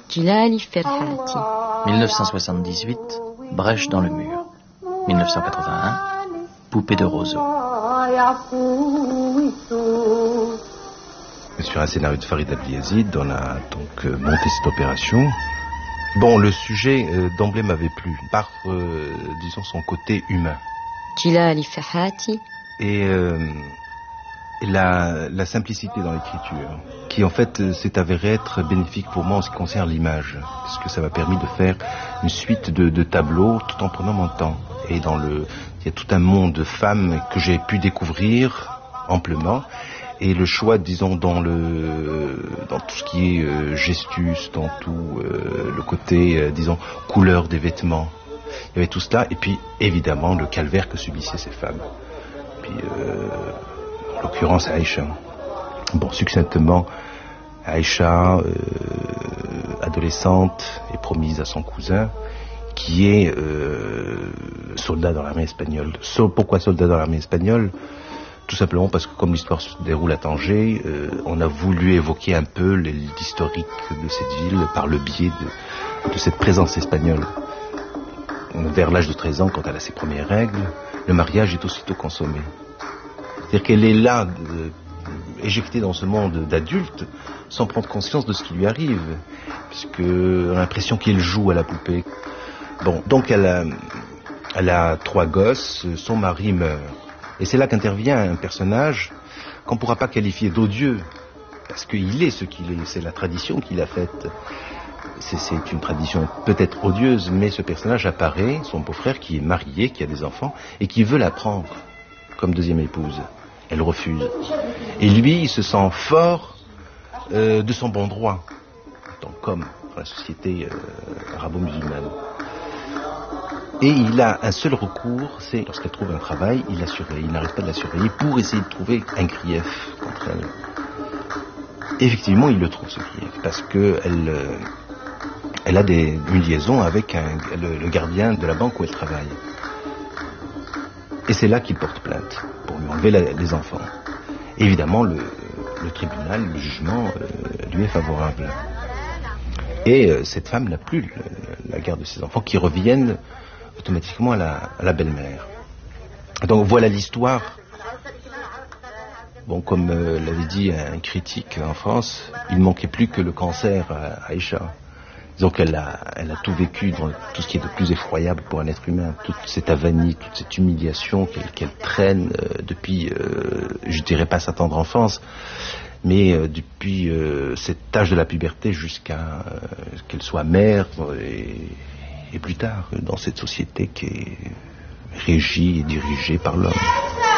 Djilali Ferhati. 1978, Brèche dans le mur. 1981, Poupée de roseau. Sur un scénario de Farid Abdiazid, on a donc monté cette opération. Bon, le sujet d'emblée m'avait plu, par, disons, son côté humain. Djilali Ferhati. Et la simplicité dans l'écriture, qui en fait s'est avérée être bénéfique pour moi en ce qui concerne l'image, parce que ça m'a permis de faire une suite de tableaux tout en prenant mon temps. Et il y a tout un monde de femmes que j'ai pu découvrir amplement. Et le choix, disons, dans tout ce qui est gestus, dans tout le côté, disons, couleur des vêtements. Il y avait tout cela, et puis évidemment le calvaire que subissaient ces femmes. Puis, en l'occurrence, Aïcha. Bon, succinctement, Aïcha, adolescente et promise à son cousin, qui est soldat dans l'armée espagnole. Pourquoi soldat dans l'armée espagnole ? Tout simplement parce que comme l'histoire se déroule à Tanger, on a voulu évoquer un peu l'historique de cette ville par le biais de cette présence espagnole. Vers l'âge de 13 ans, quand elle a ses premières règles, le mariage est aussitôt consommé. C'est-à-dire qu'elle est là, éjectée dans ce monde d'adultes, sans prendre conscience de ce qui lui arrive, puisqu'on a l'impression qu'elle joue à la poupée. Bon, donc elle a 3 gosses, son mari meurt. Et c'est là qu'intervient un personnage qu'on ne pourra pas qualifier d'odieux, parce qu'il est ce qu'il est, c'est la tradition qu'il a faite. C'est une tradition peut-être odieuse, mais ce personnage apparaît, son beau-frère qui est marié, qui a des enfants, et qui veut la prendre comme deuxième épouse. Elle refuse. Et lui, il se sent fort de son bon droit, en tant qu'homme dans la société arabo-musulmane. Et il a un seul recours, c'est lorsqu'elle trouve un travail, il la surveille, il n'arrête pas de la surveiller pour essayer de trouver un grief contre elle. Et effectivement, il le trouve ce grief, parce que elle a une liaison avec le gardien de la banque où elle travaille. Et c'est là qu'il porte plainte, pour lui enlever les enfants. Et évidemment, le tribunal, le jugement, lui est favorable. Et cette femme n'a plus la garde de ses enfants, qui reviennent automatiquement à la belle-mère. Donc voilà l'histoire. Bon, comme l'avait dit un critique en France, il ne manquait plus que le cancer à Aïcha. Donc elle a tout vécu, dans tout ce qui est de plus effroyable pour un être humain, toute cette avanie, toute cette humiliation qu'elle traîne depuis, je dirais pas sa tendre enfance, mais depuis cet âge de la puberté jusqu'à qu'elle soit mère et plus tard dans cette société qui est régie et dirigée par l'homme.